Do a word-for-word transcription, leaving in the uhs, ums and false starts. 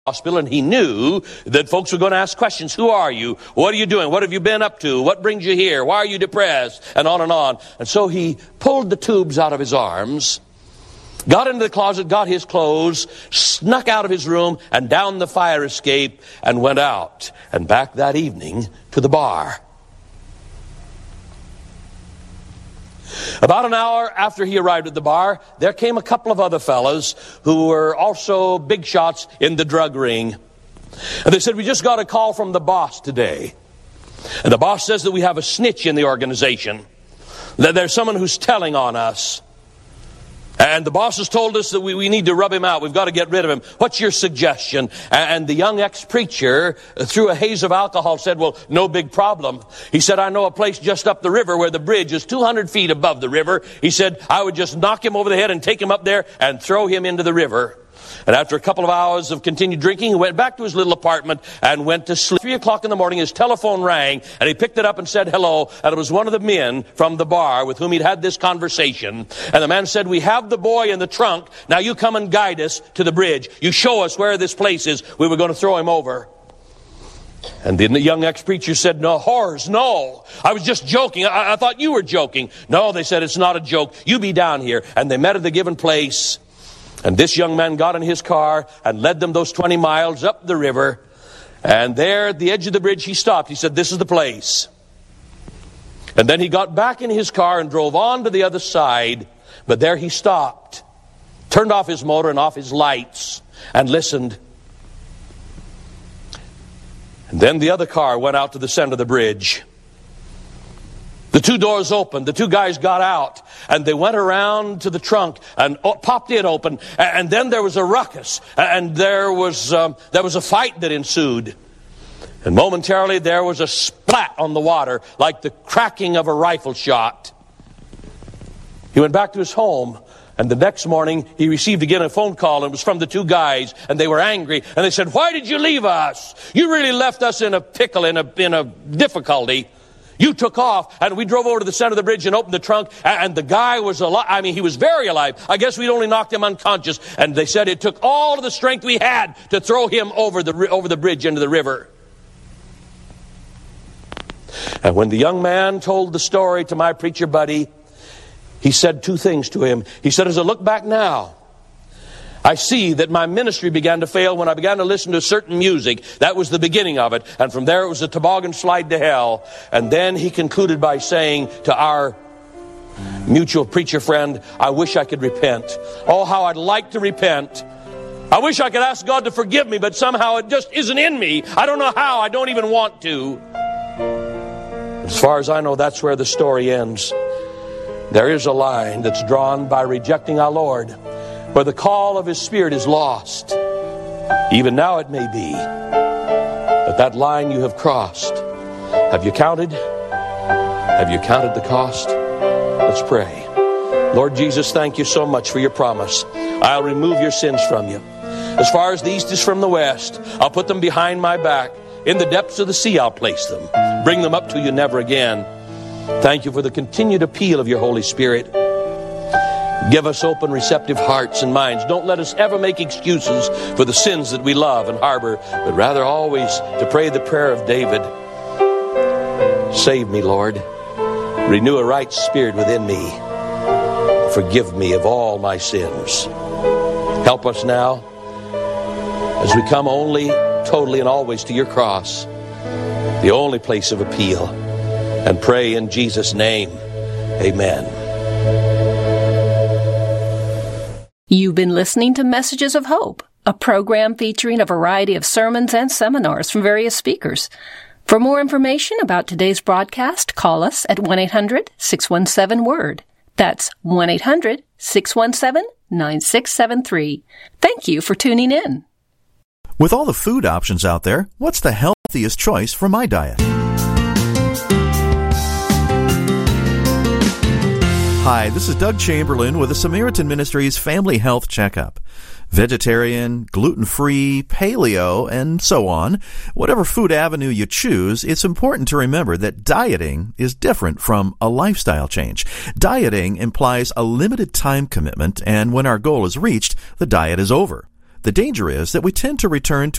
hospital, and he knew that folks were going to ask questions. Who are you? What are you doing? What have you been up to? What brings you here? Why are you depressed? And on and on. And so he pulled the tubes out of his arms, got into the closet, got his clothes, snuck out of his room and down the fire escape and went out and back that evening to the bar. About an hour after he arrived at the bar, there came a couple of other fellas who were also big shots in the drug ring. And they said, we just got a call from the boss today. And the boss says that we have a snitch in the organization, that there's someone who's telling on us. And the boss has told us that we, we need to rub him out. We've got to get rid of him. What's your suggestion? And the young ex-preacher, through a haze of alcohol, said, well, no big problem. He said, I know a place just up the river where the bridge is two hundred feet above the river. He said, I would just knock him over the head and take him up there and throw him into the river. And after a couple of hours of continued drinking, he went back to his little apartment and went to sleep. Three o'clock in the morning, his telephone rang, and he picked it up and said hello. And it was one of the men from the bar with whom he'd had this conversation. And the man said, we have the boy in the trunk. Now you come and guide us to the bridge. You show us where this place is. We were going to throw him over. And then the young ex-preacher said, no, horrors, no. I was just joking. I, I thought you were joking. No, they said, it's not a joke. You be down here. And they met at the given place. And this young man got in his car and led them those twenty miles up the river. And there at the edge of the bridge, he stopped. He said, this is the place. And then he got back in his car and drove on to the other side. But there he stopped, turned off his motor and off his lights, and listened. And then the other car went out to the center of the bridge. The two doors opened. The two guys got out, and they went around to the trunk and popped it open. And then there was a ruckus, and there was um, there was a fight that ensued. And momentarily there was a splat on the water, like the cracking of a rifle shot. He went back to his home, and the next morning he received again a phone call, and it was from the two guys, and they were angry, and they said, "Why did you leave us? You really left us in a pickle, in a in a difficulty. You took off, and we drove over to the center of the bridge and opened the trunk, and the guy was alive. I mean, he was very alive. I guess we'd only knocked him unconscious." And they said it took all of the strength we had to throw him over the over the bridge into the river. And when the young man told the story to my preacher buddy, he said two things to him. He said, as I look back now, I see that my ministry began to fail when I began to listen to certain music. That was the beginning of it. And from there it was a toboggan slide to hell. And then he concluded by saying to our mutual preacher friend, I wish I could repent. Oh, how I'd like to repent. I wish I could ask God to forgive me, but somehow it just isn't in me. I don't know how. I don't even want to. As far as I know, that's where the story ends. There is a line that's drawn by rejecting our Lord, where the call of His Spirit is lost. Even now it may be. But that line you have crossed, have you counted? Have you counted the cost? Let's pray. Lord Jesus, thank you so much for your promise. I'll remove your sins from you. As far as the east is from the west, I'll put them behind my back. In the depths of the sea I'll place them. Bring them up to you never again. Thank you for the continued appeal of your Holy Spirit. Give us open, receptive hearts and minds. Don't let us ever make excuses for the sins that we love and harbor, but rather always to pray the prayer of David. Save me, Lord. Renew a right spirit within me. Forgive me of all my sins. Help us now as we come only, totally, and always to your cross, the only place of appeal, and pray in Jesus' name. Amen. You've been listening to Messages of Hope, a program featuring a variety of sermons and seminars from various speakers. For more information about today's broadcast, call us at one eight hundred six one seven word. That's one eight hundred six one seven nine six seven three. Thank you for tuning in. With all the food options out there, what's the healthiest choice for my diet? Hi, this is Doug Chamberlain with the Samaritan Ministries Family Health Checkup. Vegetarian, gluten-free, paleo, and so on. Whatever food avenue you choose, it's important to remember that dieting is different from a lifestyle change. Dieting implies a limited time commitment, and when our goal is reached, the diet is over. The danger is that we tend to return to